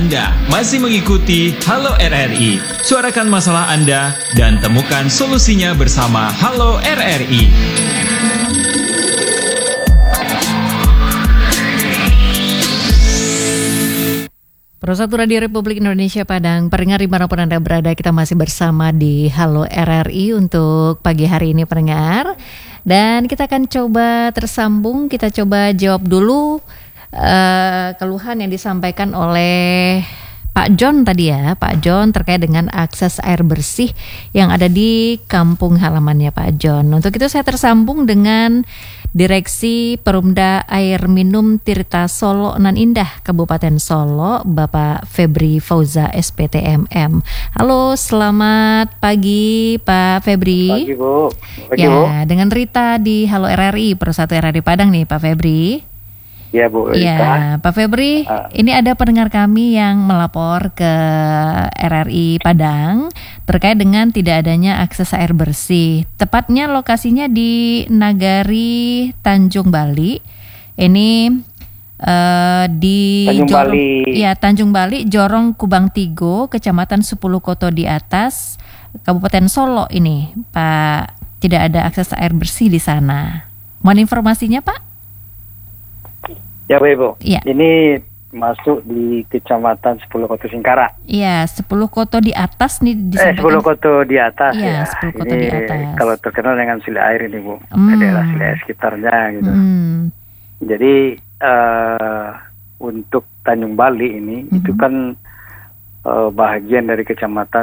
Anda masih mengikuti Halo RRI. Suarakan masalah Anda dan temukan solusinya bersama Halo RRI. Persatu Radio Republik Indonesia Padang, pendengar dimanapun Anda berada, kita masih bersama di Halo RRI untuk pagi hari ini pendengar. Dan kita akan coba tersambung, kita coba jawab dulu keluhan yang disampaikan oleh Pak John tadi ya, Pak John terkait dengan akses air bersih yang ada di kampung halamannya Pak John. Untuk itu saya tersambung dengan Direksi Perumda Air Minum Tirta Solo Nan Indah, Kabupaten Solo, Bapak Febri Fauza SPTMM. Halo, selamat pagi Pak Febri. Pagi Bu. Pagi, Bu. Dengan Rita di Halo RRI, Persatu RRI Padang nih Pak Febri. Ya Bu Rita. Ya, Pak Febri, ini ada pendengar kami yang melapor ke RRI Padang terkait dengan tidak adanya akses air bersih. Tepatnya lokasinya di Nagari Tanjung Bali. Ini di Tanjung Bali. Ya, Tanjung Bali, Jorong Kubang Tigo, Kecamatan 10 Koto di Atas, Kabupaten Solo ini, Pak. Tidak ada akses air bersih di sana. Mohon informasinya, Pak? Ya Bu Ibu. Ya. Ini masuk di Kecamatan 10 Koto Singkara. Iya, 10 koto di atas nih 10 Koto di atas ya. ya. 10 koto ini di atas. kalau terkenal dengan sili air ini Bu. Daerah sili air sekitarnya gitu. Jadi untuk Tanjung Bali ini itu kan bahagian dari Kecamatan